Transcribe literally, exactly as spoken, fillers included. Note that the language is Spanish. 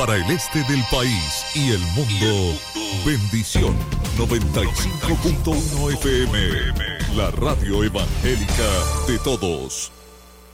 Para el este del país y el mundo, Bendición noventa y cinco punto uno F M, la radio evangélica de todos.